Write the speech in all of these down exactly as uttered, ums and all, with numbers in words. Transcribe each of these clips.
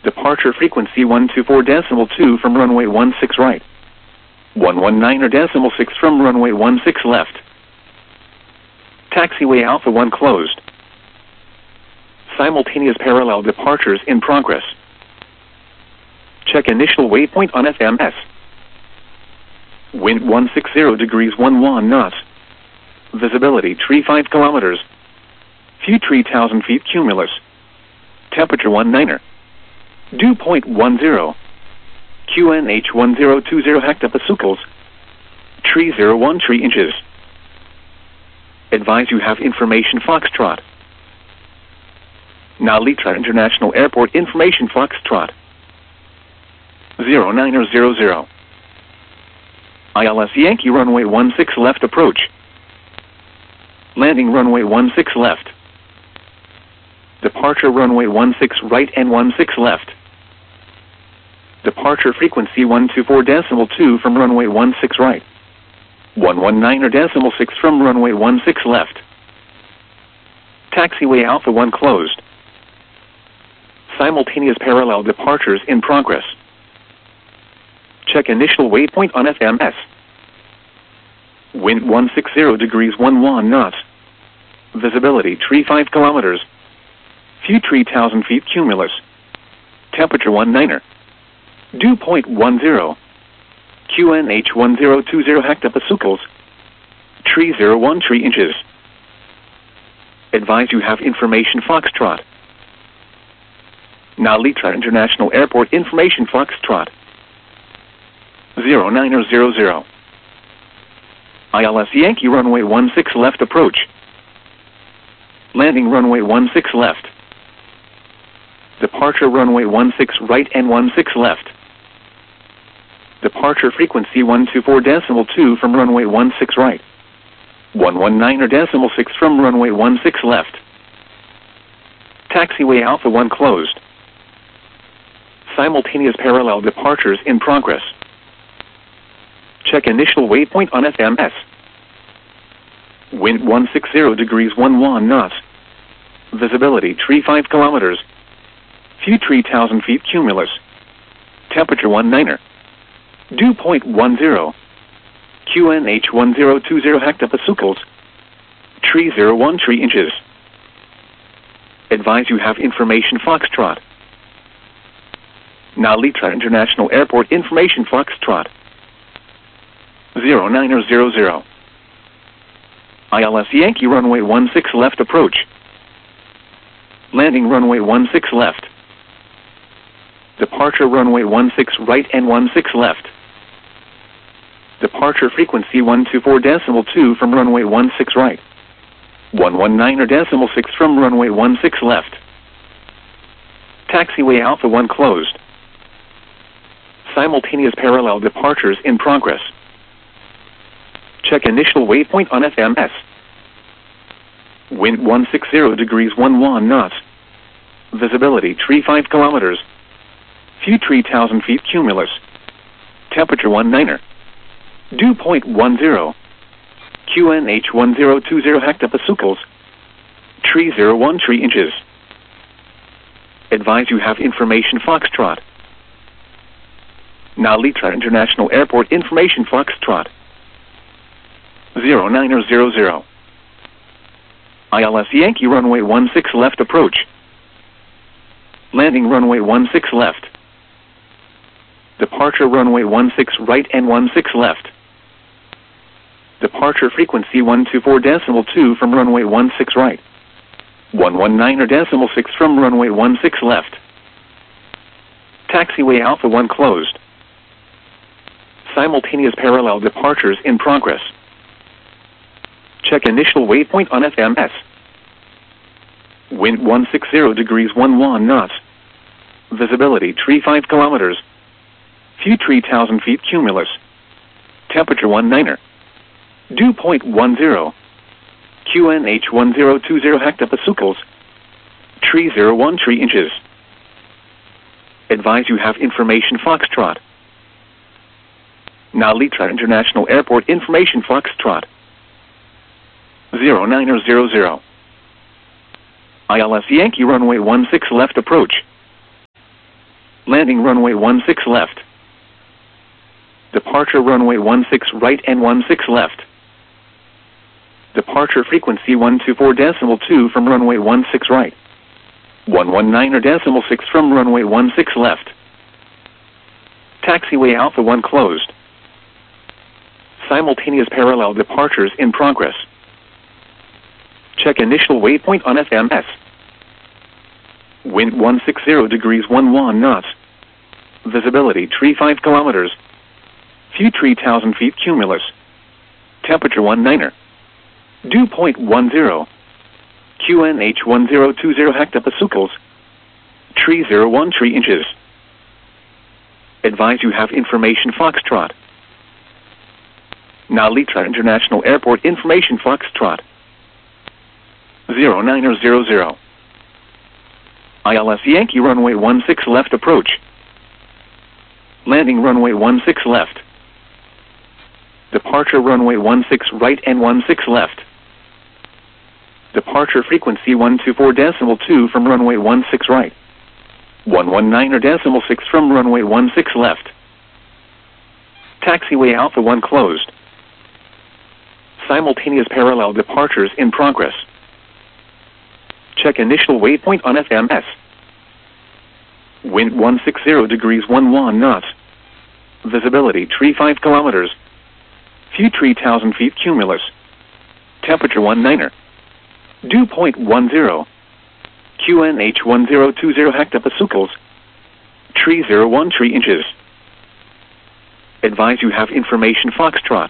Departure frequency one two four decimal two from runway one six right. one one nine decimal six from runway one six left. Taxiway Alpha one closed. Simultaneous parallel departures in progress. Check initial waypoint on F M S. Wind one six zero degrees eleven knots. Visibility three five kilometers. View three thousand feet cumulus. Temperature one niner. Dew point one zero. Q N H one zero two zero hectopascals. Tree zero one three inches. Advise you have information Foxtrot. Now Litra International Airport information Foxtrot. zero niner zero zero. I L S Yankee runway one six left approach. Landing runway one six left. Departure runway one six right and one six left. Departure frequency one two four decimal two from runway one six right. one one nine decimal six from runway one six left. Taxiway Alpha one closed. Simultaneous parallel departures in progress. Check initial waypoint on F M S. Wind one six zero degrees eleven knots. Visibility three five kilometers. View three thousand feet cumulus. Temperature one niner. Dew point one zero. Q N H one zero two zero hectopascals. Tree zero one three inches. Advise you have information Foxtrot. Now Litra International Airport information Foxtrot. zero niner zero zero. I L S Yankee runway one six left approach. Landing runway one six left. Departure runway one six right and one six left. Departure frequency one two four decimal two from runway one six right. one one nine decimal six from runway one six left. Taxiway Alpha one closed. Simultaneous parallel departures in progress. Check initial waypoint on F M S. Wind one six zero degrees eleven knots. Visibility three five kilometers. View three thousand feet cumulus. Temperature one niner. Dew point one zero. Q N H one zero two zero hectopascals. Tree zero one three inches. Advise you have information Foxtrot. Now Litra International Airport information Foxtrot. zero niner zero zero. I L S Yankee runway one six left approach. Landing runway one six left. Departure runway one six right and one six left. Departure frequency one two four decimal two from runway one six right. one one nine decimal six from runway one six left. Taxiway Alpha one closed. Simultaneous parallel departures in progress. Check initial waypoint on F M S. Wind one six zero degrees eleven knots. Visibility three five kilometers. View three thousand feet cumulus. Temperature one niner. Dew point one zero. Q N H one zero two zero hectopascals. Tree zero one three inches. Advise you have information Foxtrot. Now Litra International Airport information Foxtrot. zero niner zero zero. I L S Yankee runway one six left approach. Landing runway one six left. Departure runway one six right and one six left. Departure frequency one two four decimal two from runway one six right. one one nine decimal six from runway one six left. Taxiway Alpha one closed. Simultaneous parallel departures in progress. Check initial waypoint on F M S. Wind one six zero degrees eleven knots. Visibility three five kilometers. View three thousand feet cumulus. Temperature one niner. Dew point one zero. Q N H one zero two zero hectopascals. Tree zero one three inches. Advise you have information Foxtrot. Now Litra International Airport information Foxtrot. zero niner zero zero. I L S Yankee runway one six left approach. Landing runway one six left. Departure runway one six right and one six left. Departure frequency one two four decimal two from runway one six right. one one nine decimal six from runway one six left. Taxiway Alpha one closed. Simultaneous parallel departures in progress. Check initial waypoint on F M S. Wind one sixty degrees eleven knots. Visibility tree five kilometers. View tree one thousand feet cumulus. Temperature one niner. Dew point one zero. Q N H one zero two zero hectopascals. Tree zero one tree inches. Advise you have information Foxtrot. Nalitra International Airport information Foxtrot. zero niner zero zero. I L S Yankee runway one six left approach. Landing runway one six left. Departure runway one six right and one six left. Departure frequency one two four decimal two from runway one six right. one one nine decimal six from runway one six left. Taxiway Alpha one closed. Simultaneous parallel departures in progress. Check initial waypoint on F M S. Wind one sixty degrees eleven knots. Visibility tree five kilometers. View tree one thousand feet cumulus. Temperature one niner. Dew point one zero. Q N H one zero two zero hectopascals. Tree zero one tree inches. Advise you have information Foxtrot.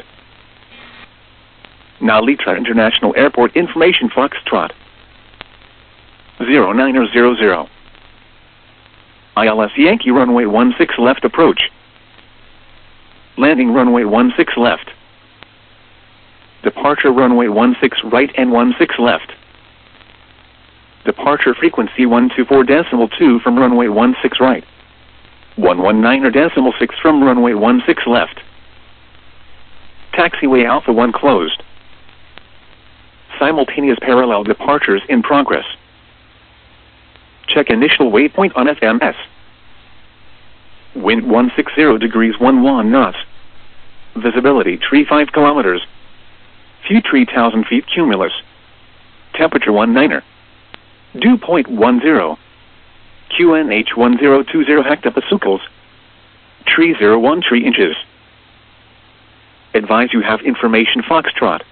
Nalitra International Airport information Foxtrot. zero niner zero zero. I L S Yankee runway one six left approach. Landing runway one six left. Departure runway one six right and one six left. Departure frequency one two four decimal two from runway one six right. one one nine decimal six from runway one six left. Taxiway Alpha one closed. Simultaneous parallel departures in progress. Check initial waypoint on F M S. Wind one sixty degrees eleven knots. Visibility tree five kilometers. View tree one thousand feet cumulus. Temperature one niner. Dew point one zero. Q N H one zero two zero hectopascals. Tree zero one tree inches. Advise you have information Foxtrot.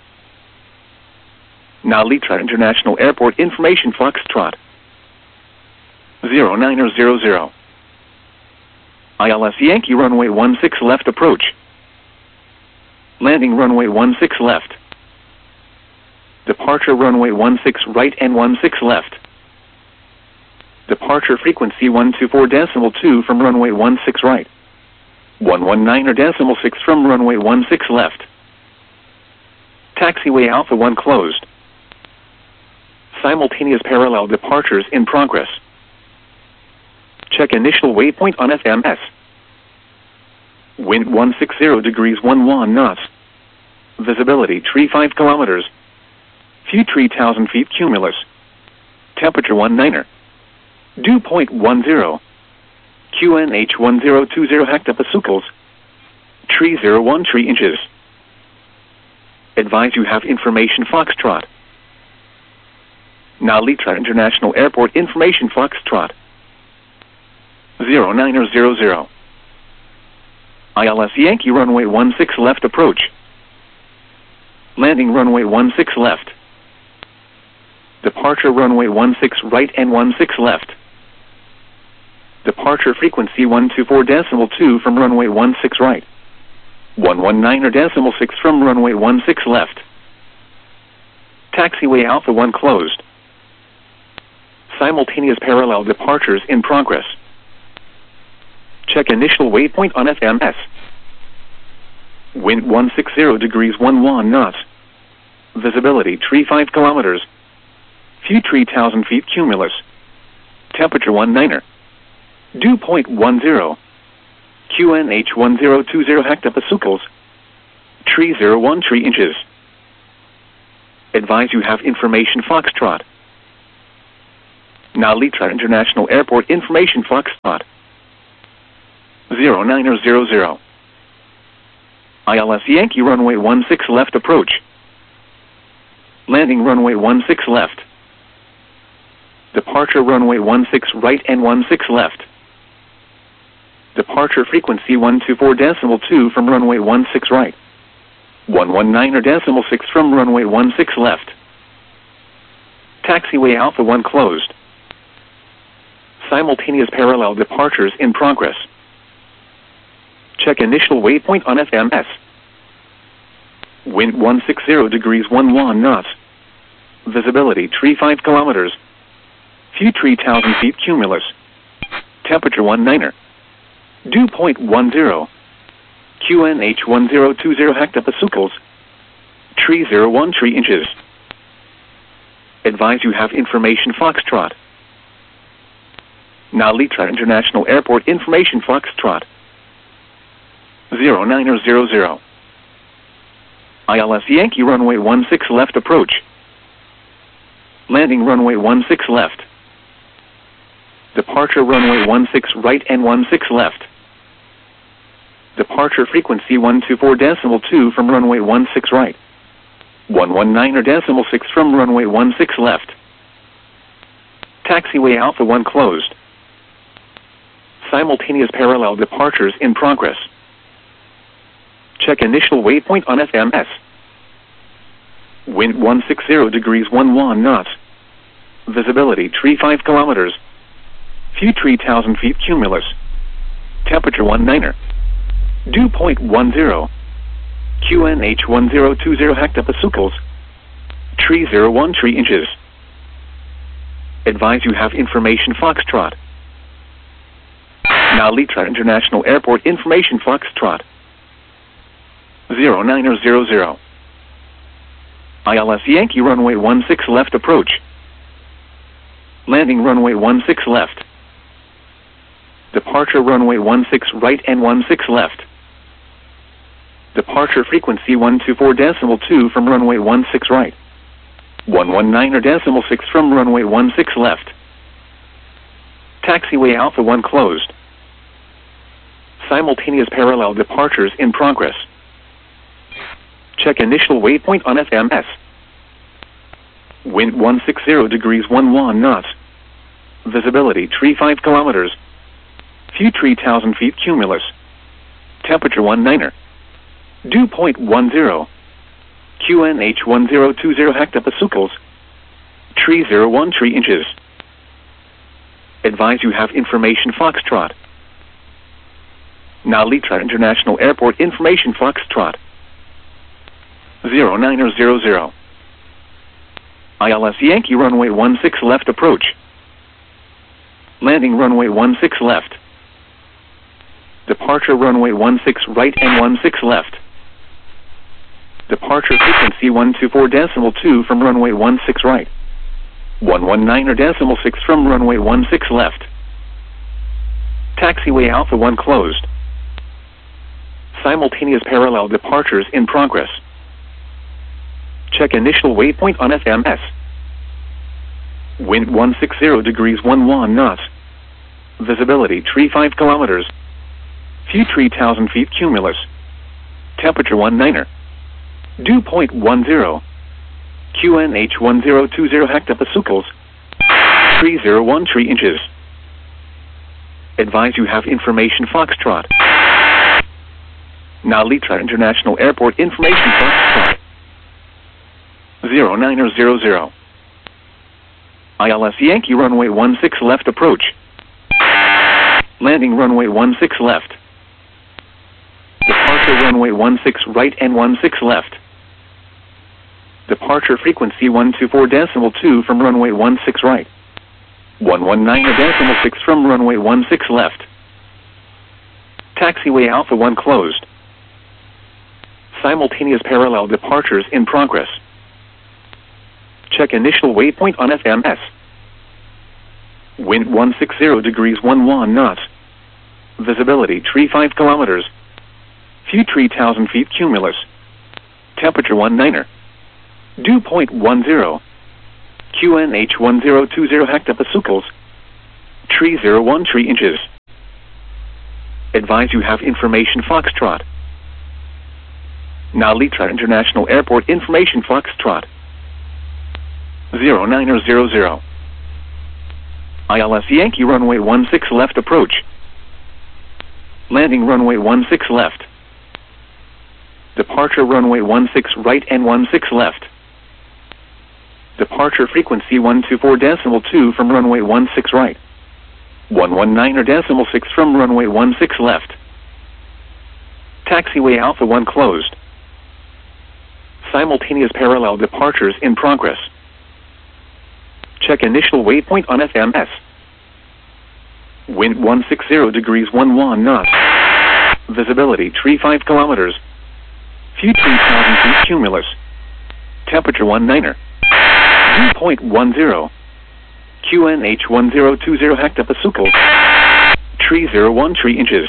Nalitra International Airport information Foxtrot. zero niner zero zero. I L S Yankee runway one six left approach. Landing runway one six left. Departure runway one six right and one six left. Departure frequency one two four decimal two from runway one six right. one one nine decimal six from runway one six left. Taxiway Alpha one closed. Simultaneous parallel departures in progress. Check initial waypoint on F M S. Wind one sixty degrees eleven knots. Visibility tree five kilometers. View tree one thousand feet cumulus. Temperature one niner. Dew point one zero. Q N H one zero two zero hectopascals. Tree zero one tree inches. Advise you have information Foxtrot. Nalitra International Airport information Foxtrot. zero niner zero zero. I L S Yankee runway one six left approach. Landing runway one six left. Departure runway one six right and one six left. Departure frequency one two four decimal two from runway one six right. one one nine decimal six from runway one six left. Taxiway Alpha one closed. Simultaneous parallel departures in progress. Check initial waypoint on F M S. Wind one sixty degrees eleven knots. Visibility tree five kilometers. View tree one thousand feet cumulus. Temperature one niner. Dew point one zero. Q N H one zero two zero hectopascals. Tree zero one tree inches. Advise you have information Foxtrot. Nalitra International Airport information Foxtrot. zero niner zero zero. I L S Yankee runway one six left approach. Landing runway one six left. Departure runway one six right and one six left. Departure frequency one two four decimal two from runway one six right. one one nine decimal six from runway one six left. Taxiway Alpha one closed. Simultaneous parallel departures in progress. Check initial waypoint on F M S. Wind one sixty degrees eleven knots. Visibility three five kilometers. View three thousand feet cumulus. Temperature one niner. Dew point one zero. Q N H one zero two zero hectopascals. Tree zero one three inches. Advise you have information Foxtrot. Nalitra International Airport information Foxtrot. zero niner zero zero. I L S Yankee runway one six left approach. Landing runway one six left. Departure runway one six right and one six left. Departure frequency one two four decimal two from runway one six right. one one nine decimal six from runway one six left. Taxiway Alpha one closed. Simultaneous parallel departures in progress. Check initial waypoint on F M S. Wind one sixty degrees eleven knots. Visibility three five kilometers. View three thousand feet cumulus. Temperature one niner. Dew point one zero. Q N H one zero two zero hectopascals. Tree zero one three inches. Advise you have information Foxtrot. Nalitra International Airport information Foxtrot. zero niner zero zero. I L S Yankee runway one six left approach. Landing runway one six left. Departure runway one six right and one six left. Departure frequency one two four decimal two from runway one six right. one one nine decimal six from runway one six left. Taxiway Alpha one closed. Simultaneous parallel departures in progress. Check initial waypoint on F M S. Wind one sixty degrees eleven knots. Visibility three five kilometers. View three thousand feet cumulus. Temperature one niner. Dew point one zero. Q N H one zero two zero hectopascals. Tree zero one three inches. Advise you have information Foxtrot. Nalitra International Airport information Foxtrot. zero niner zero zero. I L S Yankee runway one six left approach. Landing runway one six left. Departure runway one six right and one six left. Departure frequency one two four decimal two from runway one six right. one one nine decimal six from runway one six left. Taxiway Alpha one closed. Simultaneous parallel departures in progress. Check initial waypoint on F M S. Wind one sixty degrees eleven knots. Visibility three five kilometers. View three thousand feet cumulus. Temperature one niner. Dew point one zero. Q N H one zero two zero hectopascals. Tree zero one three inches. Advise you have information Foxtrot. Nalitra International Airport information Foxtrot. zero niner zero zero. I L S Yankee runway one six left approach. Landing runway one six left. Departure runway one six right and one six left. Departure frequency one two four decimal two from runway one six right. one one nine decimal six from runway one six left. Taxiway Alpha one closed. Simultaneous parallel departures in progress. Check initial waypoint on F M S. Wind one sixty degrees eleven knots. Visibility three five kilometers. View three thousand feet cumulus. Temperature one niner. Dew point one zero. Q N H one zero two zero hectopascals. Tree zero one three inches. Advise you have information Foxtrot. Now Litra International Airport information Foxtrot. zero nine zero zero. I L S Yankee runway one six left approach. Landing runway one six left. Departure runway one six right and one six left. Departure frequency one two four decimal two from runway one six right. one one nine decimal six from runway one six left. Taxiway Alpha one closed. Simultaneous parallel departures in progress. Check initial waypoint on F M S. Wind one sixty degrees eleven knots. Visibility three five kilometers. View three thousand feet cumulus. Temperature one niner. Dew point one zero. Q N H one zero two zero hectopascals. Tree zero one three inches.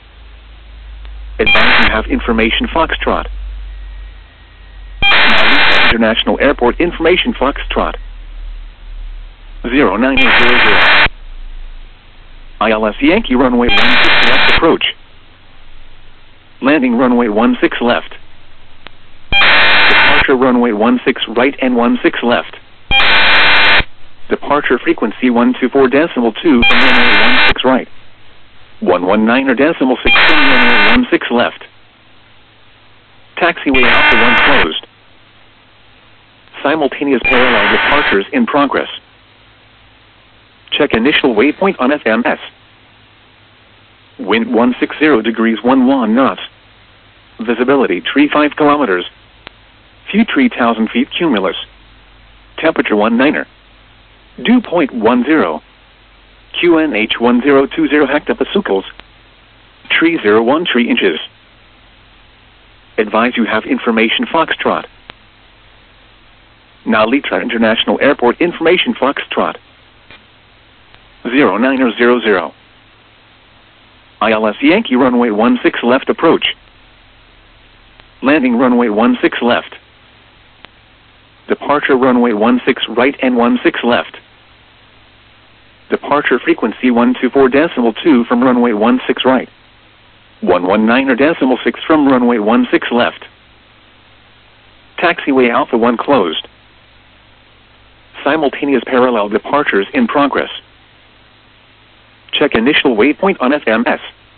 Advise you have information Foxtrot. Now International Airport information Foxtrot. zero nine zero zero. I L S Yankee runway one six left approach. Landing runway one six left. Departure runway one six right and one six left. Departure frequency one two four decimal two from runway one six right. one one nine decimal six from runway one six left. Taxiway Alpha one closed. Simultaneous parallel departures in progress. Check initial waypoint on F M S. Wind one sixty degrees eleven knots. Visibility three five kilometers. View three thousand feet cumulus. Temperature one niner. Dew point one zero. Q N H one zero two zero hectopascals. Tree zero one three inches. Advise you have information Foxtrot. Now Litra International Airport information Foxtrot. zero nine zero zero. I L S Yankee runway one six left approach. Landing runway one six left. Departure runway one six right and one six left. Departure frequency one two four decimal two from runway one six right. one one nine decimal six from runway one six left. Taxiway Alpha one closed. Simultaneous parallel departures in progress. Check initial waypoint on F M S.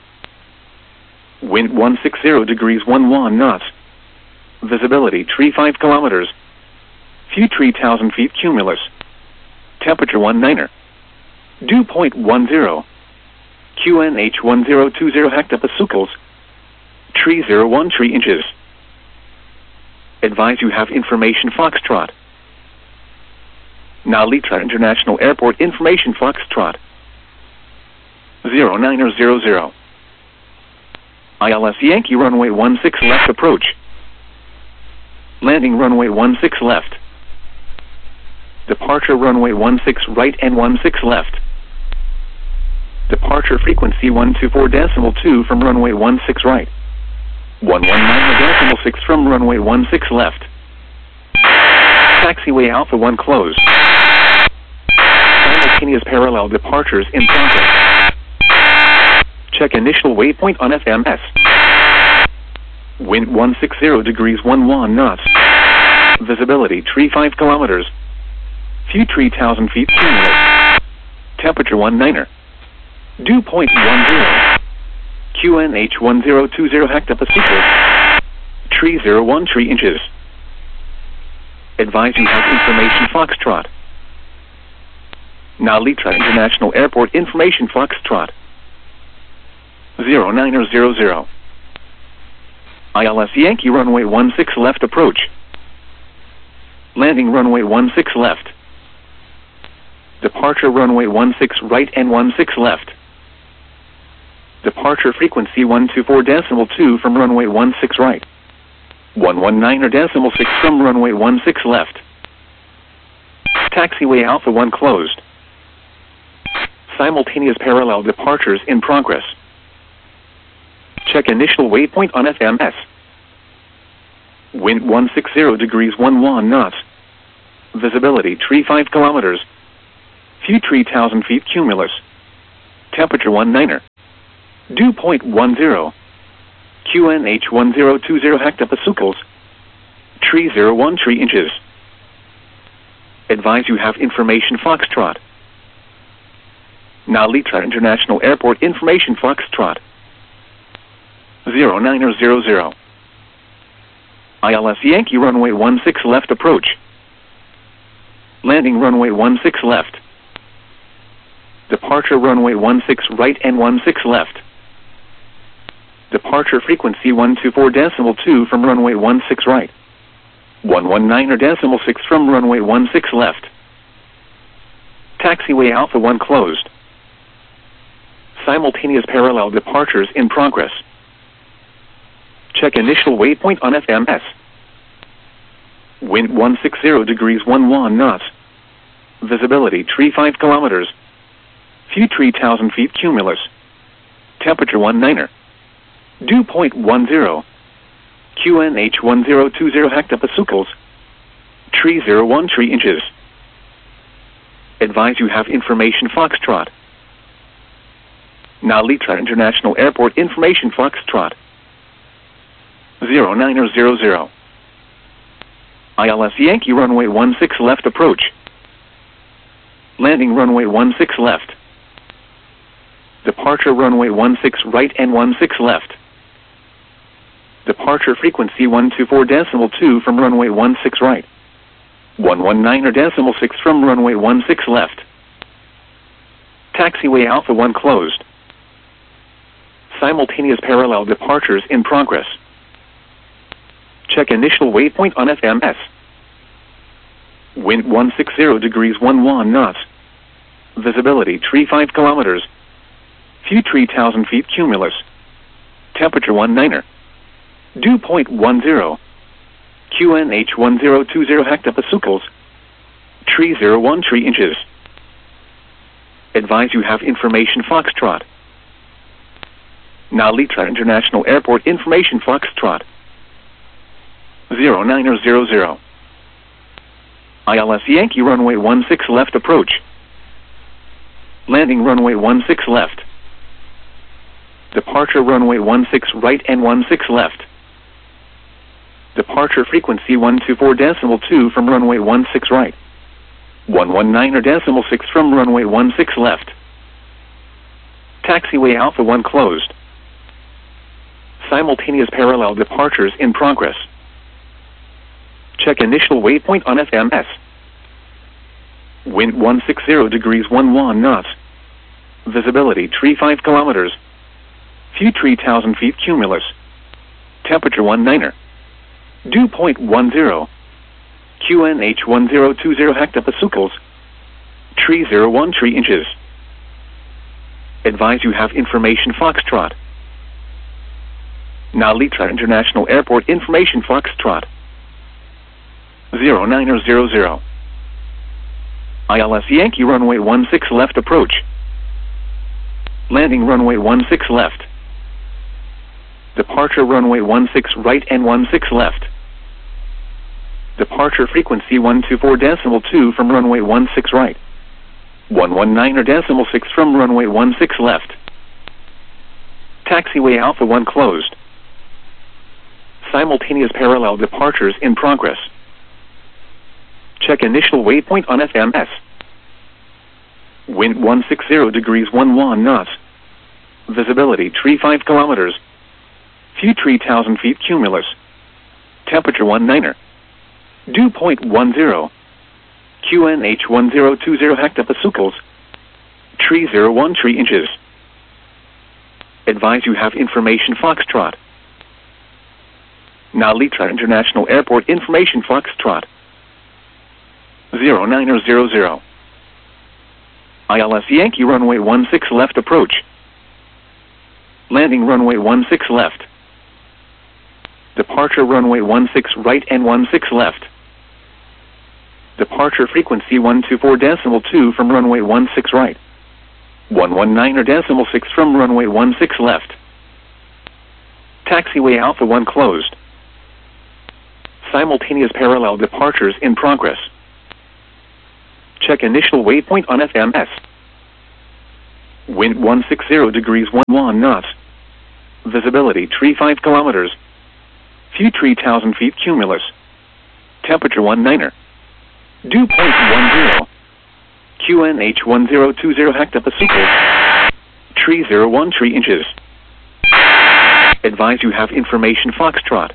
Wind one sixty degrees eleven knots. Visibility three five kilometers. View three thousand feet cumulus. Temperature one niner. Dew point one zero. Q N H one zero two zero hectopascals. Tree zero one three inches. Advise you have information Foxtrot. Now Litra International Airport information Foxtrot. zero nine zero zero. I L S Yankee runway one six left approach. Landing runway one six left. Departure runway one six right and one six left. Departure frequency one two four decimal two from runway one six right. one one nine decimal six from runway one six left. Taxiway Alpha one closed. Simultaneous parallel departures in progress. Check initial waypoint on F M S. Wind one sixty degrees eleven knots. Visibility three five kilometers. View three thousand feet cumulus. Temperature one niner. Dew point one zero. Q N H one zero two zero hectopascals. Tree zero one three inches. Advise you have information Foxtrot. Now Litra International Airport information Foxtrot. zero nine zero zero. I L S Yankee runway one six left approach. Landing runway one six left. Departure runway one six right and one six left. Departure frequency one two four decimal two from runway one six right. one one nine decimal six from runway one six left. Taxiway Alpha one closed. Simultaneous parallel departures in progress. Check initial waypoint on F M S. Wind one sixty degrees eleven knots. Visibility three five kilometers. View three thousand feet cumulus. Temperature one niner. Dew point one zero. Q N H one zero two zero hectopascals. Tree zero one three inches. Advise you have information Foxtrot. Nalita International Airport information Foxtrot. zero nine zero zero. I L S Yankee runway one six left approach. Landing runway one six left. Departure runway one six right and one six left. Departure frequency one two four decimal two from runway one six right. one one nine decimal six from runway one six left. Taxiway Alpha one closed. Simultaneous parallel departures in progress. Check initial waypoint on F M S. Wind one sixty degrees eleven knots. Visibility three five kilometers. Few three thousand feet cumulus. Temperature one niner. Dew point one zero. Q N H one zero two zero hectopascals. Tree zero one three inches. Advise you have information Foxtrot. Nalita International Airport information Foxtrot. zero nine zero zero. I L S Yankee runway one six left approach. Landing runway one six left. Departure runway one six right and one six left. Departure frequency one two four decimal two from runway one six right. one one nine decimal six from runway one six left. Taxiway Alpha one closed. Simultaneous parallel departures in progress. Check initial waypoint on F M S. Wind one sixty degrees eleven knots. Visibility three five kilometers. Few three thousand feet cumulus. Temperature one niner. Dew point one zero. Q N H one zero two zero hectopascals. Tree zero one three inches. Advise you have information Foxtrot. Nalita International Airport information Foxtrot. zero nine zero zero. I L S Yankee runway one six left approach. Landing runway one six left. Departure runway one six right and one six left. Departure frequency one two four decimal two from runway one six right. one one nine decimal six from runway one six left. Taxiway Alpha one closed. Simultaneous parallel departures in progress. Check initial waypoint on F M S. Wind one sixty degrees eleven knots. Visibility three five kilometers. Few three thousand feet cumulus. Temperature one niner. Dew point one zero. Q N H one zero two zero hectopascals. Tree zero one three inches. Advise you have information Foxtrot. Nalita International Airport information Foxtrot. zero nine zero zero. I L S Yankee runway one six left approach. Landing runway one six left. Departure runway one six right and one six left. Departure frequency one two four decimal two from runway one six right. one one nine decimal six from runway one six left. Taxiway Alpha one closed. Simultaneous parallel departures in progress. Check initial waypoint on F M S. Wind one sixty degrees eleven knots. Visibility three five kilometers. Few three thousand feet cumulus. Temperature one niner. Dew point one zero. Q N H one zero two zero hectopascals. Tree zero one three inches. Advise you have information Foxtrot. Nalita International Airport information Foxtrot. zero nine zero zero. I L S Yankee runway one six left approach. Landing runway one six left. Departure runway one six right and one six left. Departure frequency one two four decimal two from runway one six right. one one nine decimal six from runway one six left. Taxiway Alpha one closed. Simultaneous parallel departures in progress. Check initial waypoint on F M S. Wind one sixty degrees one knots. Visibility tree five kilometers. View three thousand feet cumulus. Temperature one niner. Dew point one zero. Q N H one zero two zero hectopascals. Tree zero one three inches. Advise you have information Foxtrot.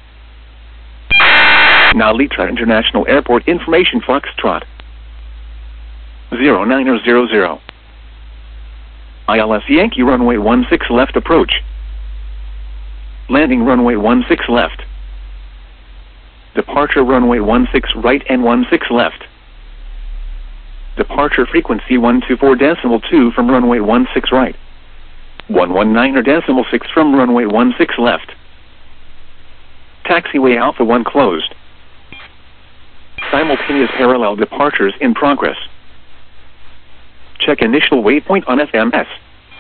Now Litra International Airport information Foxtrot. zero nine zero zero. I L S Yankee runway one six left approach. Landing runway one six left. Departure runway one six right and one six left. Departure frequency one two four decimal two from runway one six right. one one nine decimal six from runway one six left. Taxiway Alpha one closed. Simultaneous parallel departures in progress. Check initial waypoint on F M S.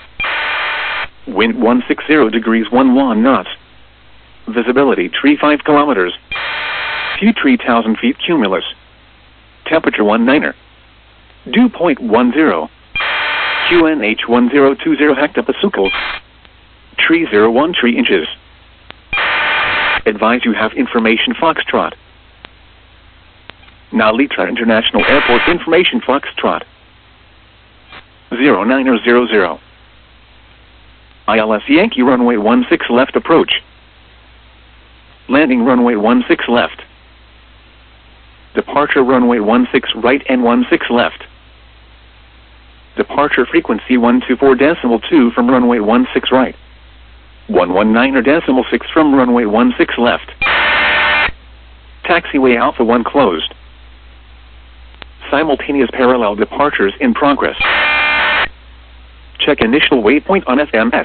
Wind one sixty degrees eleven knots. Visibility tree five kilometers. View three thousand feet cumulus. Temperature one niner. Dew point one zero. Q N H one zero two zero hectopascals. Tree zero one three inches. Advise you have information Foxtrot. Now Litra International Airport information Foxtrot. zero nine zero zero. I L S Yankee runway one six left approach. Landing runway one six left. Departure runway one six right and one six left. Departure frequency one two four decimal two from runway one six right. one one nine decimal six from runway one six left. Taxiway Alpha one closed. Simultaneous parallel departures in progress. Check initial waypoint on F M S.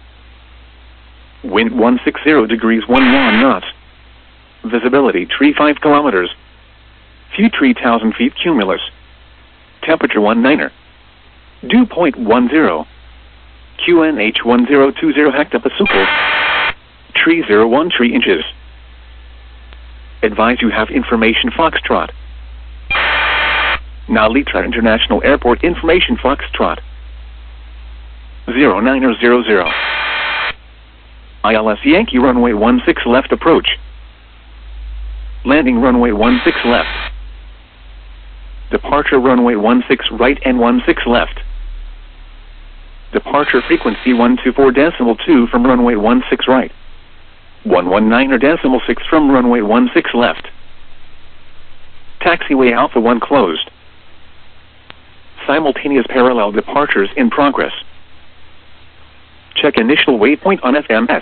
Wind one sixty degrees eleven knots. Visibility tree five kilometers. View three thousand feet cumulus. Temperature one niner. Dew point one zero. Q N H one zero two zero hectopascals. Tree zero one three inches. Advise you have information Foxtrot. Now Litra International Airport information Foxtrot. zero nine zero zero. I L S Yankee runway one six left approach. Landing runway one six left. Departure runway one six right and one six left. Departure frequency one two four decimal two from runway one six right. one one nine decimal six from runway one six left. Taxiway Alpha one closed. Simultaneous parallel departures in progress. Check initial waypoint on F M S.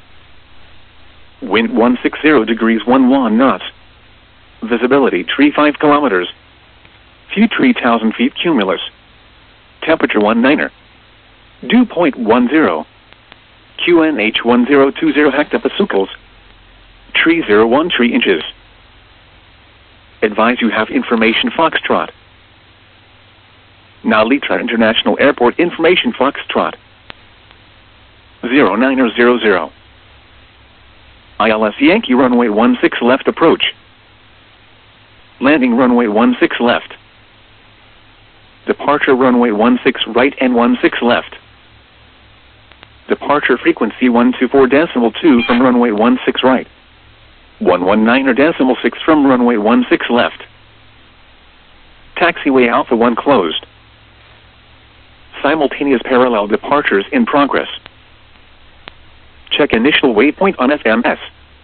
Wind one sixty degrees eleven knots. Visibility tree five kilometers. View three thousand feet cumulus. Temperature one niner. Dew point one zero. Q N H one zero two zero hectopascals. Tree zero one three inches. Advise you have information Foxtrot. Now Litra International Airport information Foxtrot. zero nine zero zero. I L S Yankee runway one six left approach. Landing runway one six left. Departure runway one six right and one six left. Departure frequency one two four decimal two from runway one six right. one one nine decimal six from runway one six left. Taxiway Alpha one closed. Simultaneous parallel departures in progress. Check initial waypoint on F M S.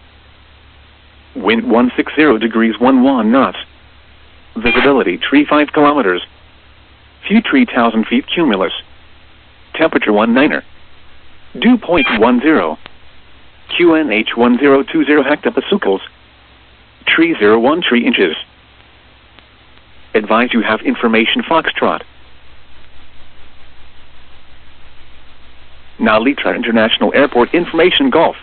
Wind one sixty degrees eleven knots. Visibility tree five kilometers. View three thousand feet cumulus. Temperature one niner. Dew point one zero. Q N H one zero two zero hectopascals. Tree zero one three inches. Advise you have information Foxtrot. Now Litra International Airport information Golf.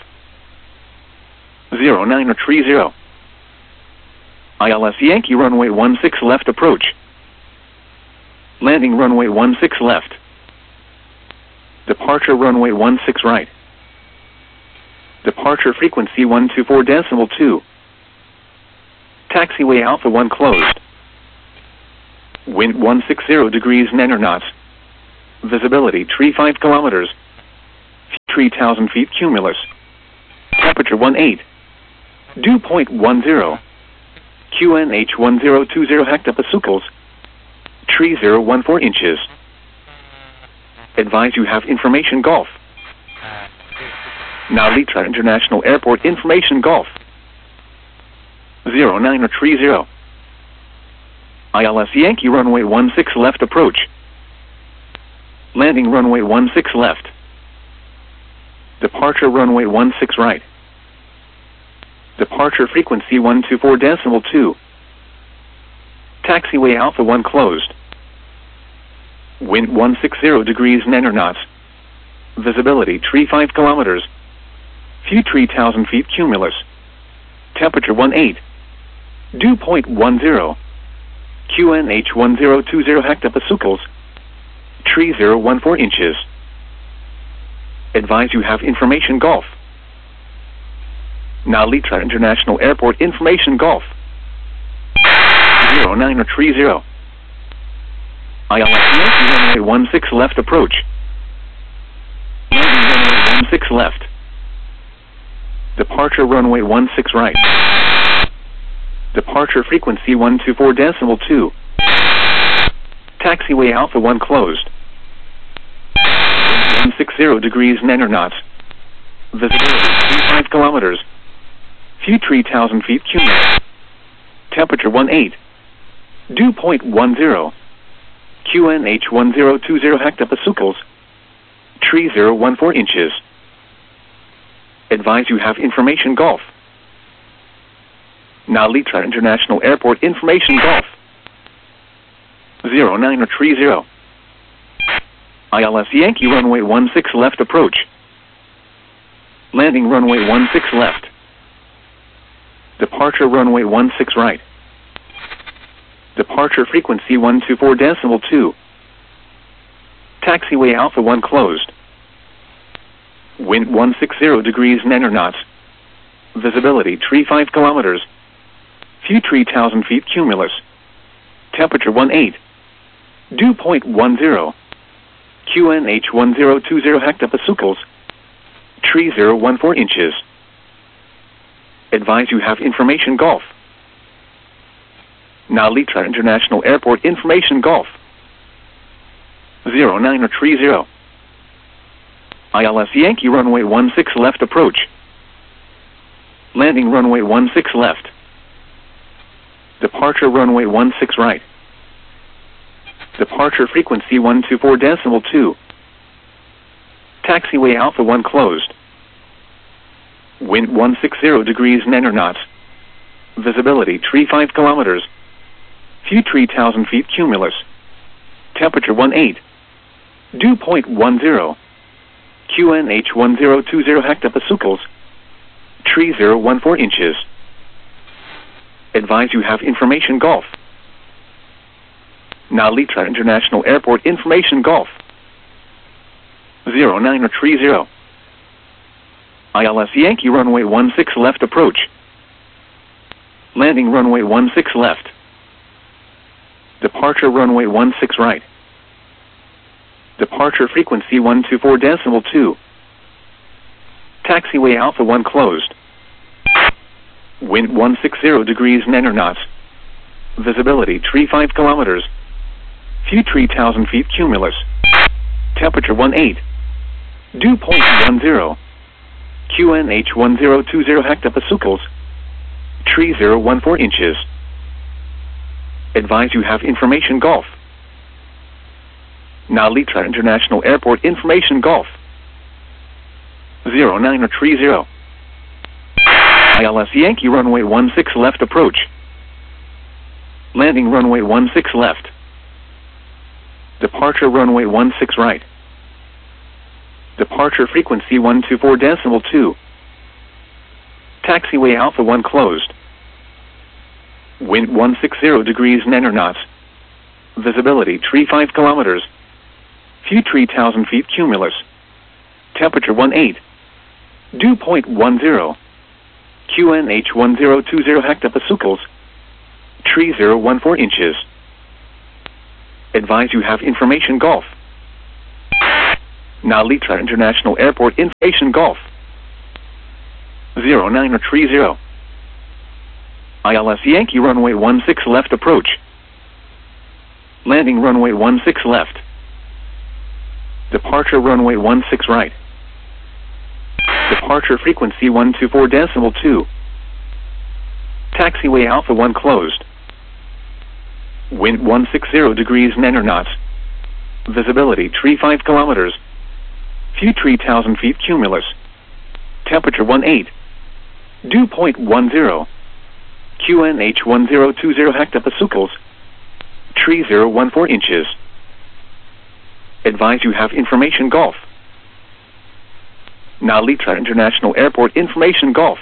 zero nine three zero. I L S Yankee runway one six left approach. Landing runway one six left. Departure runway one six right. Departure frequency one two four decimal two. Taxiway Alpha one closed. Wind one sixty degrees nine knots. Visibility tree five kilometers. three thousand feet cumulus. Temperature one eight. Dew point one zero. Q N H one zero two zero hectopascals. Tree zero one four inches. Advise you have information golf. Now Litra International Airport information golf. zero nine or tree zero. I L S Yankee runway one six left approach. Landing runway one six left. Departure runway one six right. Departure frequency one two four decimal two. Taxiway Alpha one closed. Wind one sixty degrees nine knots. Visibility tree five kilometers. Few three thousand feet cumulus. Temperature one eight. Dew point one zero. Q N H one zero two zero hectopascals. Tree zero one four inches. Advise you have information golf. Now Litra International Airport information golf. zero nine or tree zero. I L S Yankee runway one six left approach. Landing runway one six left. Departure runway one six right. Departure frequency one two four decimal two. Taxiway Alpha one closed. one sixty degrees nine knots. Visibility five kilometers. Few three thousand feet cumulus. Temperature one eight. Dew point one zero. Q N H one zero two zero hectopascals. Tree zero one four inches. Advise you have information golf. Now Litra International Airport information golf. zero nine or tree zero. I L S Yankee runway one six left approach. Landing runway one six left. Departure runway one six right. Departure frequency one two four decimal two. Taxiway Alpha one closed. Wind one sixty degrees nine knots. Visibility tree five kilometers. Few three thousand feet cumulus. Temperature one eight. Dew point one zero. Q N H one zero two zero hectopascals. Tree zero one four inches. Advise you have information golf. Now Litra International Airport information golf. zero nine or tree zero. I L S Yankee runway one six left approach. Landing runway one six left. Departure runway one six right. Departure frequency one two four decimal two. Taxiway Alpha one closed. Wind one sixty degrees nine knots. Visibility tree five kilometers. Few three thousand feet cumulus. Temperature one eight. Dew point one zero. Q N H one zero two zero hectopascals. Tree zero one four inches. Advise you have information golf. Now Litra International Airport information golf. zero nine or tree zero. I L S Yankee runway one six left approach. Landing runway one six left. Departure runway one six right. Departure frequency one two four decimal two. Taxiway Alpha one closed. Wind one sixty degrees nine knots. Visibility tree five kilometers. Few three thousand feet cumulus. Temperature one eight. Dew point one zero. Q N H one zero two zero hectopascals. Tree zero one four inches. Advise you have information golf. Now Litra International Airport information golf. zero nine or tree zero. I L S Yankee runway one six left approach. Landing runway one six left. Departure runway one six right. Departure frequency one two four decimal two. Taxiway Alpha one closed. Wind one sixty degrees nine knots. Visibility tree five kilometers. Few three thousand feet cumulus. Temperature one eight. Dew point one zero. Q N H one zero two zero hectopascals. Tree zero one four inches. Advise you have information golf. Nalita International Airport information Golf. zero nine three zero. I L S Yankee runway one six left approach. Landing runway one six left. Departure runway one six right. Departure frequency one two four decimal two. Taxiway Alpha one closed. Wind one sixty degrees nine knots. Visibility three five kilometers. Few three thousand feet cumulus. Temperature one eight. Dew point one zero. Q N H one zero two zero hectopascals. three zero one four inches. Advise you have information Golf. Nalita International Airport information Golf.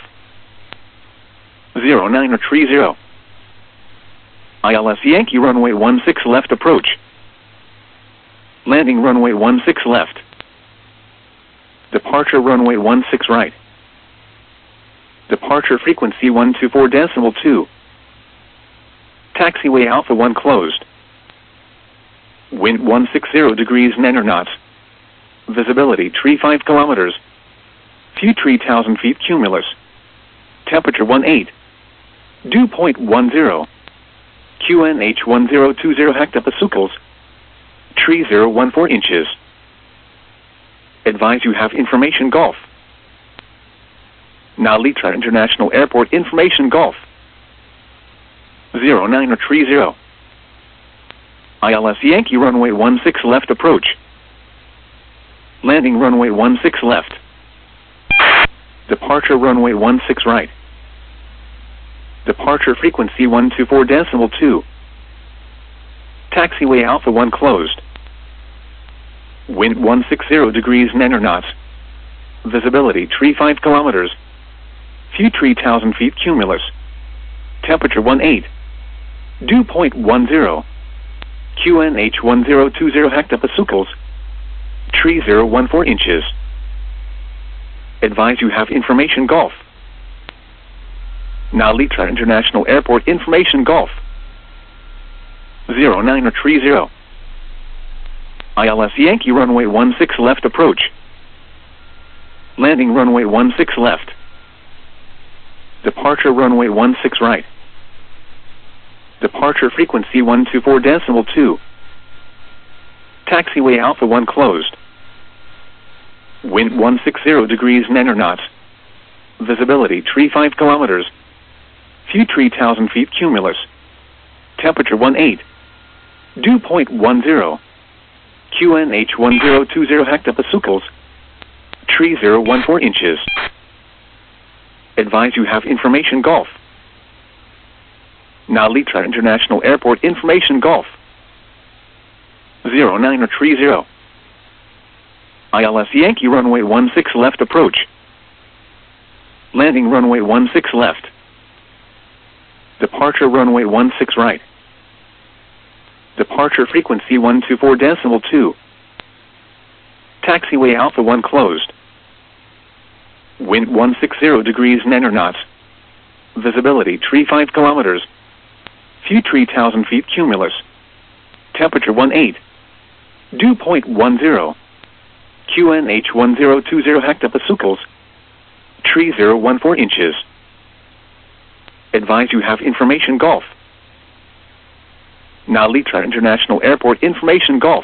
zero nine three zero. I L S Yankee runway one six left approach. Landing runway one six left. Departure runway one six right. Departure frequency one two four decimal two. Taxiway Alpha one closed. Wind one sixty degrees nine knots. Visibility three five kilometers. Few three thousand feet cumulus. Temperature one eight. Dew point one zero. Q N H one zero two zero hectopascals. three zero one four inches. Advise you have information Golf. Nalita International Airport information Golf. zero nine three zero. I L S Yankee runway one six left approach. Landing runway one six left. Departure runway one six right. Departure frequency one two four decimal two. Taxiway Alpha one closed. Wind one sixty degrees nine knots. Visibility three five kilometers. Few three thousand feet cumulus. Temperature one eight. Dew point one zero. Q N H one zero two zero hectopascals. three zero one four inches. Advise you have information Golf. Nalita International Airport information Golf. zero nine three zero. I L S Yankee runway one six left approach. Landing runway one six left. Departure runway one six right. Departure frequency one two four decimal two. Taxiway Alpha one closed. Wind one sixty degrees nine knots. Visibility three five kilometers. Few three thousand feet cumulus. Temperature one eight. Dew point one zero. Q N H one zero two zero hectopascals. three zero one four inches. Advise you have information Golf. Nalita International Airport information Golf. zero nine three zero. I L S Yankee runway one six left approach. Landing runway one six left. Departure runway one six right. Departure frequency one two four decimal two. Taxiway Alpha one closed. Wind one sixty degrees nine knots. Visibility three five kilometers. Few three thousand feet cumulus. Temperature one eight. Dew point one zero. Q N H one zero two zero hectopascals. three zero one four inches. Advise you have information Golf. Nalita International Airport information Golf.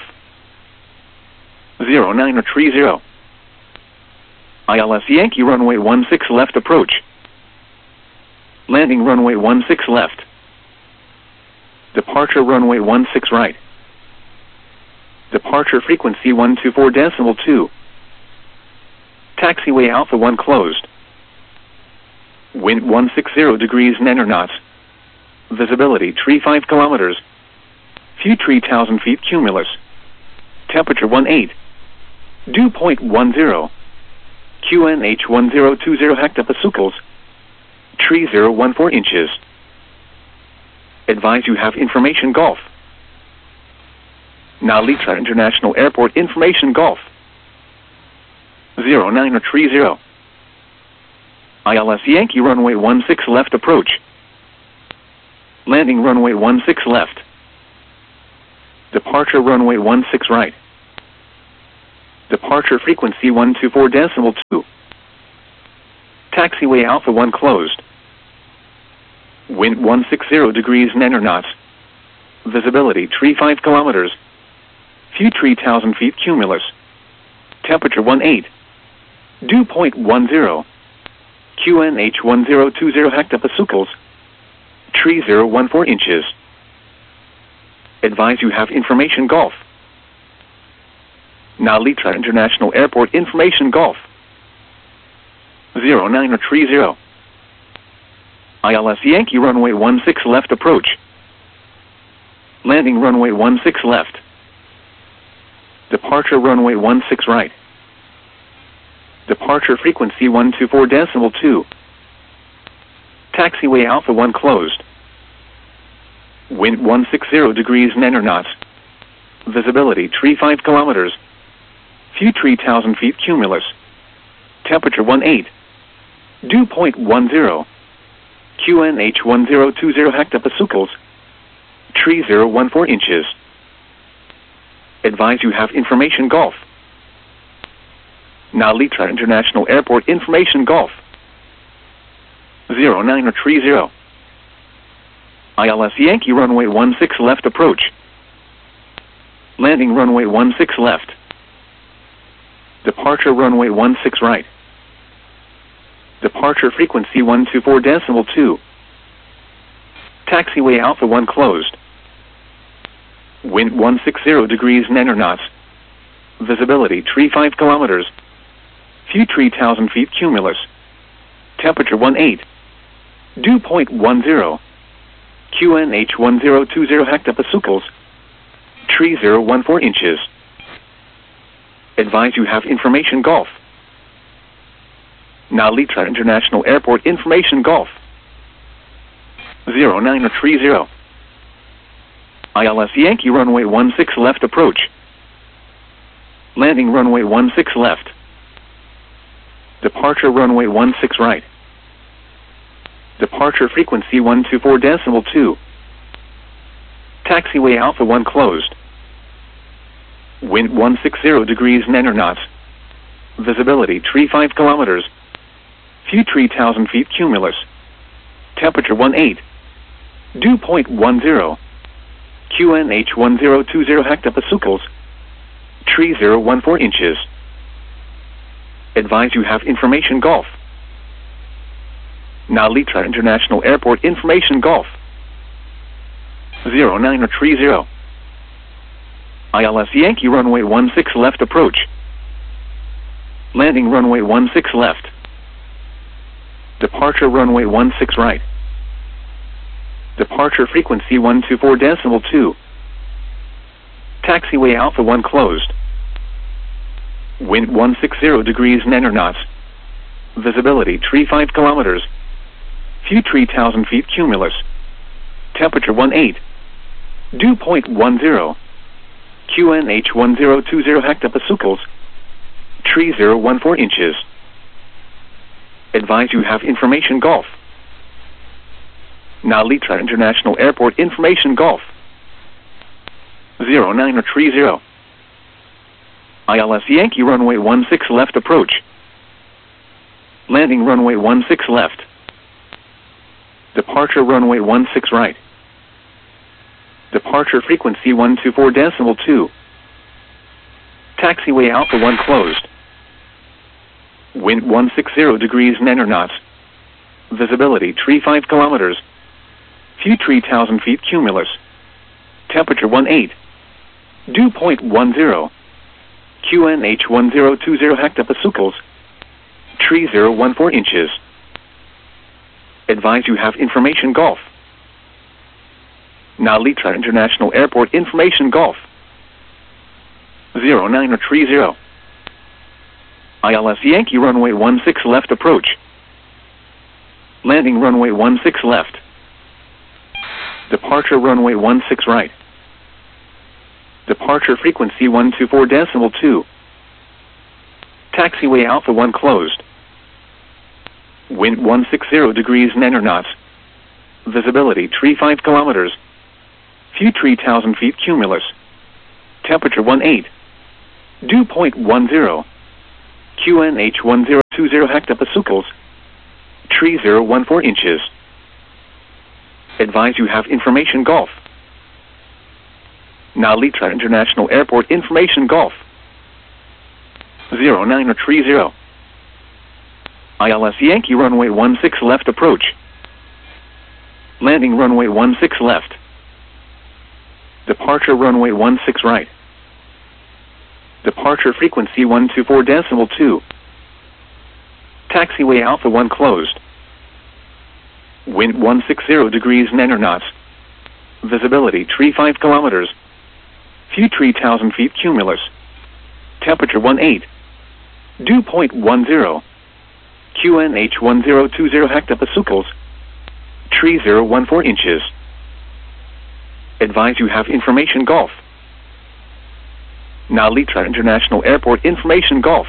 zero nine three zero. I L S Yankee runway one six left approach. Landing runway one six left. Departure runway one six right. Departure frequency one two four decimal two. Taxiway Alpha one closed. Wind one sixty degrees nine knots. Visibility three five kilometers. Few three thousand feet cumulus. Temperature one eight. Dew point one zero. Q N H one zero two zero hectopascals. three zero one four inches. Advise you have information Golf. Nalita International Airport information Golf. zero nine three zero. I L S Yankee runway one six left approach. Landing runway one six left. Departure runway one six right. Departure frequency one two four decimal two. Taxiway Alpha one closed. Wind one sixty degrees nine knots. Visibility three five kilometers. View three thousand feet cumulus. Temperature one eight. Dew point one zero. Q N H one zero two zero hectopascals. Tree zero one four inches. Advise you have information Golf. Now Litra International Airport information Golf. zero nine three zero. I L S Yankee runway one six left approach. Landing runway one six left. Departure runway one six right. Departure frequency one two four decimal two. Taxiway Alpha one closed. Wind one sixty degrees nine knots. Visibility three five kilometers. View three thousand feet cumulus. Temperature one eight. Dew point one zero. Q N H one zero two zero hectopascals. Tree zero one four inches. Advise you have information Golf. Now Litra International Airport information Golf. zero nine three zero. I L S Yankee runway one six left approach. Landing runway one six left. Departure runway one six right. Departure frequency one two four decimal two. Taxiway Alpha one closed. Wind one sixty degrees nine knots. Visibility three five kilometers. View three thousand feet cumulus. Temperature one eight. Dew point one zero. Q N H one zero two zero hectopascals. Tree zero one four inches. Advise you have information Golf. Now Litra International Airport information Golf. zero nine three zero. I L S Yankee runway one six left approach. Landing runway one six left. Departure runway one six right. Departure frequency one two four decimal two. Taxiway Alpha one closed. Wind one sixty degrees nine knots. Visibility three five kilometers. View three thousand feet cumulus. Temperature one eight. Dew point one zero. Q N H one zero two zero hectopascals. Tree zero one four inches. Advise you have information Golf. Now Litra International Airport information Golf. zero nine three zero. I L S Yankee runway one six left approach. Landing runway one six left. Departure runway one six right. Departure frequency one two four decimal two. Taxiway Alpha one closed. Wind one sixty degrees nine knots. Visibility three five kilometers. View three thousand feet cumulus. Temperature one eight. Dew point one zero. Q N H one zero two zero hectopascals. Tree zero one four inches. Advise you have information Golf. Now Litra International Airport information Golf. zero nine three zero. I L S Yankee runway one six left approach. Landing runway one six left. Departure runway one six right. Departure frequency one two four decimal two. Taxiway Alpha one closed. Wind one sixty degrees nine knots. Visibility three five kilometers. View three thousand feet cumulus. Temperature one eight. Dew point one zero. Q N H one zero two zero hectopascals. Tree zero one four inches. Advise you have information Golf. Now Litra International Airport information Golf. zero nine three zero. I L S Yankee runway one six left approach. Landing runway one six left. Departure runway one six right. Departure frequency one two four decimal two. Taxiway Alpha one closed. Wind one sixty degrees nine knots. Visibility three five kilometers. View three thousand feet cumulus. Temperature one eight. Dew point one zero. Q N H one zero two zero hectopascals. Tree zero one four inches. Advise you have information Golf. Now Litra International Airport information Golf. zero nine or tree zero. I L S Yankee runway one six left approach. Landing runway one six left. Departure runway one six right. Departure frequency one two four decimal two. Taxiway Alpha one closed. Wind one sixty degrees nine knots. Visibility tree five kilometers. Few tree one thousand feet cumulus. Temperature one eight. Dew point one zero. Q N H one zero two zero hectopascals. Tree zero one four inches. Advise you have information Golf. Now Litra International Airport information Golf.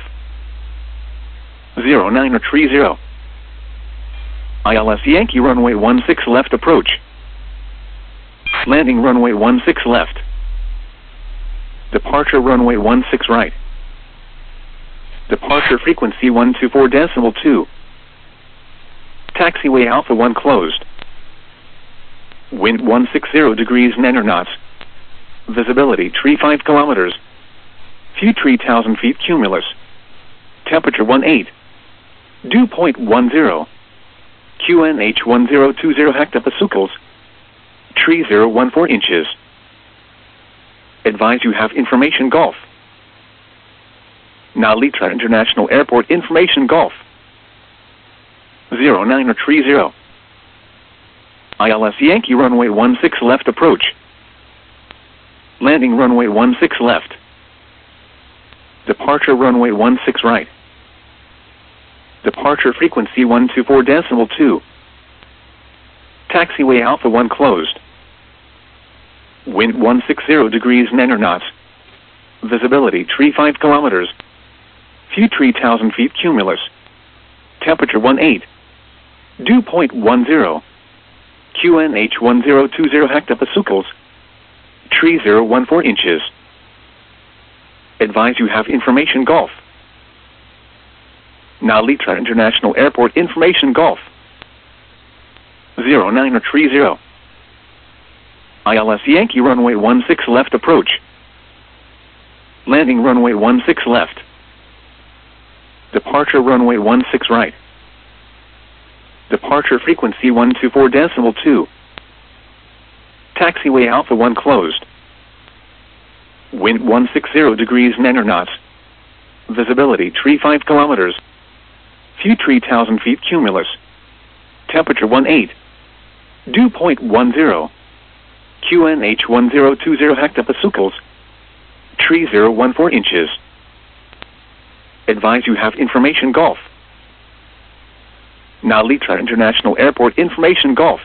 zero nine or tree zero. I L S Yankee runway one six left approach. Landing runway one six left. Departure runway one six right. Departure frequency one two four decimal two. Taxiway Alpha one closed. Wind one sixty degrees nine knots. Visibility tree five kilometers. Few tree one thousand feet cumulus. Temperature one eight. Dew point one zero. Q N H one zero two zero hectopascals. Tree zero one four inches. Advise you have information Golf. Now Litra International Airport information Golf. zero nine or tree zero. I L S Yankee runway one six left approach. Landing runway one six left. Departure runway one six right. Departure frequency one two four decimal two. Taxiway Alpha one closed. Wind one sixty degrees nine knots. Visibility tree five kilometers. Few tree one thousand feet cumulus. Temperature one eight. Dew point one zero. Q N H one zero two zero hectopascals. Tree zero one four inches. Advise you have information Golf. Now Litra International Airport information Golf. zero nine or tree zero. I L S Yankee runway one six left approach. Landing runway one six left. Departure runway one six right. Departure frequency one two four decimal two. Taxiway Alpha one closed. Wind one sixty degrees nine knots. Visibility tree five kilometers. Few tree one thousand feet cumulus. Temperature one eight. Dew point one zero. Q N H one zero two zero hectopascals. Tree zero one four inches. Advise you have information Golf. Now Litra International Airport information Golf.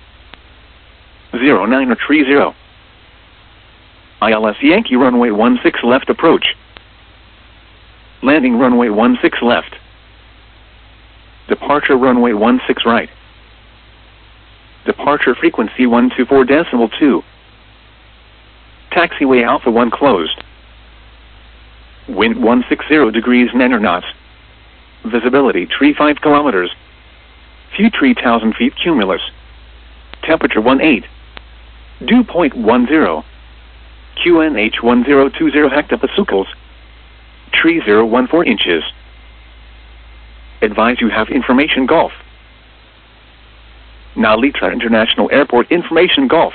zero nine or tree zero. I L S Yankee runway one six left approach. Landing runway one six left. Departure runway one six right. Departure frequency one two four decimal two. Taxiway Alpha one closed. Wind one sixty degrees nine knots. Visibility tree five kilometers. Few tree one thousand feet cumulus. Temperature one eight. Dew point one zero. Q N H one zero two zero hectopascals. Tree zero one four inches. Advise you have information Golf. Now Litra International Airport information Golf.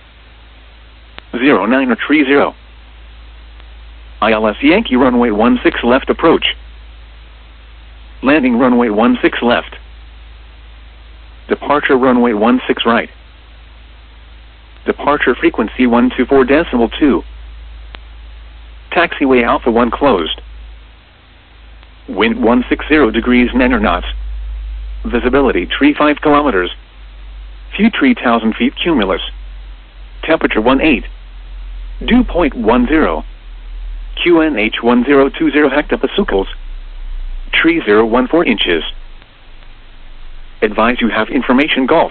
zero nine or tree zero. I L S Yankee runway one six left approach. Landing runway one six left. Departure runway one six right. Departure frequency one two four decimal two. Taxiway Alpha one closed. Wind one sixty degrees nine knots. Visibility tree five kilometers. Few tree one thousand feet cumulus. Temperature one eight. Dew point one zero. Q N H one zero two zero hectopascals. Tree zero one four inches. Advise you have information Golf.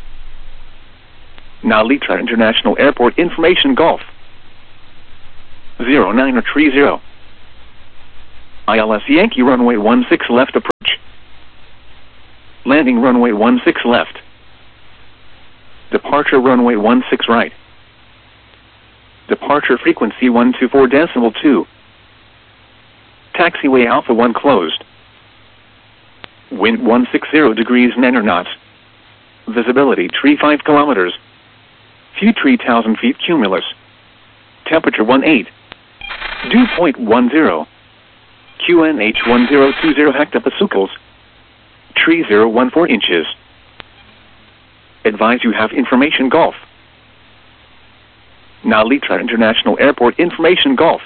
Now Litra International Airport information Golf. zero nine or tree zero. I L S Yankee runway one six left approach. Landing runway one six left. Departure runway one six right. Departure frequency one two four decimal two. Taxiway Alpha one closed. Wind one sixty degrees nine knots. Visibility three five kilometers. View three thousand feet cumulus. Temperature one eight. Dew point one zero. Q N H one zero two zero hectopascals. three zero one four inches. Advise you have information Golf. Now Litra International Airport information Golf.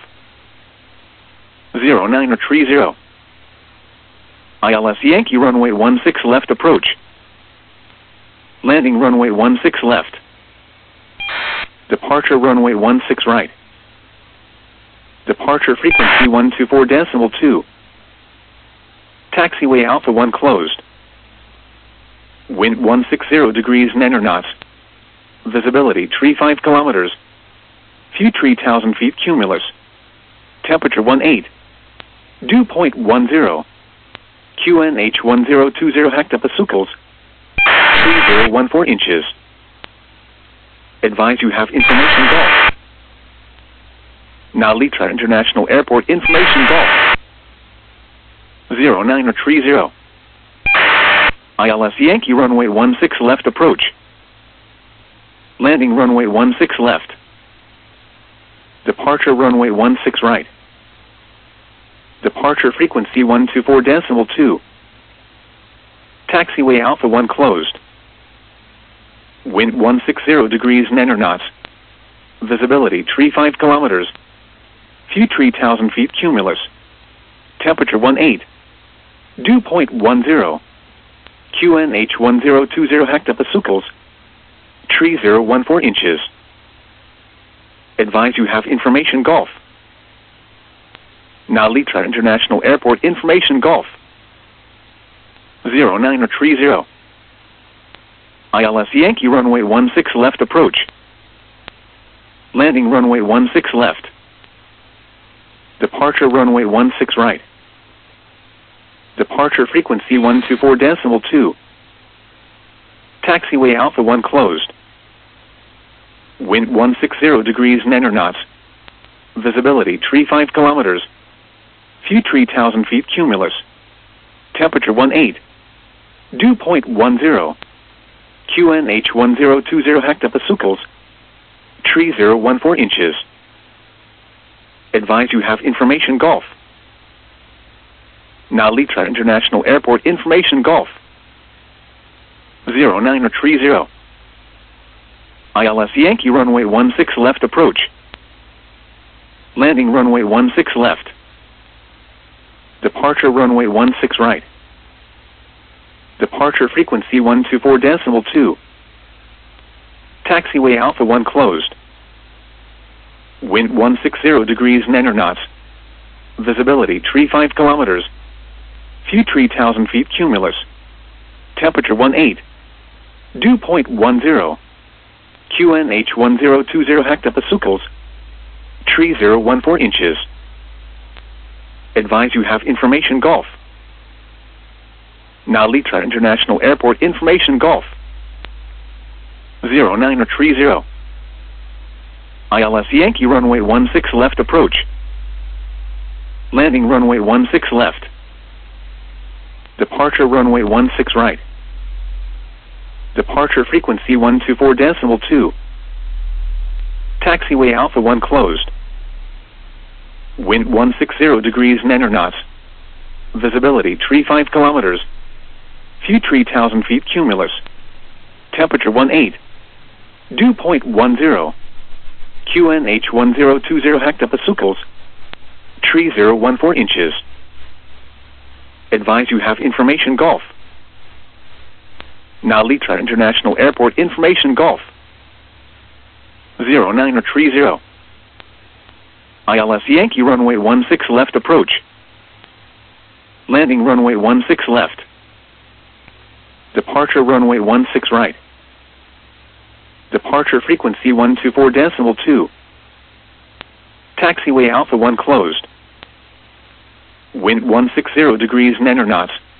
zero nine three zero. I L S Yankee runway one six left approach. Landing runway one six left. Departure runway one six right. Departure frequency one two four decimal two. Taxiway Alpha one closed. Wind one sixty degrees nine knots. Visibility three five kilometers. View three thousand feet cumulus. Temperature one eight. Dew point one zero. Q N H one zero two zero hectopascals. three zero one four inches. Advise you have information Golf. Now Litra International Airport information Golf. zero nine three zero. I L S Yankee runway one six left approach. Landing runway one six left. Departure runway one six right. Departure frequency one two four decimal two. Taxiway Alpha one closed. Wind one sixty degrees nine knots. Visibility three five kilometers. View three thousand feet cumulus. Temperature one eight. Dew point one zero. Q N H one zero two zero hectopascals. three zero one four inches. Advise you have information Golf. Now Litra International Airport information Golf. zero nine three zero. I L S Yankee runway one six left approach. Landing runway one six left. Departure runway one six right. Departure frequency one two four decimal two. Taxiway Alpha one closed. Wind one sixty degrees nine knots. Visibility three five kilometers. View three thousand feet cumulus. Temperature one eight. Dew point one zero. Q N H one zero two zero hectopascals. three zero one four inches. Advise you have information Golf. Now Litra International Airport information Golf. zero nine three zero. I L S Yankee runway one six left approach. Landing runway one six left. Departure runway one six right. Departure frequency one two four decimal two. Taxiway Alpha one closed. Wind one sixty degrees nine knots. Visibility three five kilometers. View three thousand feet cumulus. Temperature one eight. Dew point one zero. Q N H one zero two zero hectopascals. three zero one four inches. Advise you have information Golf. Now Litra International Airport information Golf. zero nine three zero. I L S Yankee runway one six left approach. Landing runway one six left. Departure runway one six right. Departure frequency one two four decimal two. Taxiway Alpha one closed. Wind one sixty degrees nine knots. Visibility three five kilometers. View three thousand feet cumulus. Temperature one eight. Dew point one zero. Q N H one zero two zero hectopascals. three zero one four inches. Advise you have information Golf. Now Litra International Airport information Golf. zero nine three zero. I L S Yankee runway one six left approach. Landing runway one six left. Departure runway one six right. Departure frequency one two four decimal two. Taxiway Alpha one closed. Wind one six zero degrees nine knots.